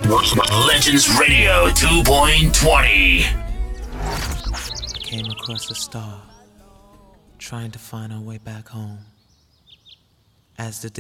Legends Radio 2.20. Came across a star, trying to find our way back home. As the